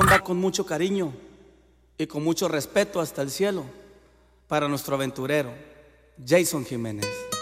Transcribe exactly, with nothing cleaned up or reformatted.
va con mucho cariño y con mucho respeto hasta el cielo para nuestro aventurero, Jason Jiménez.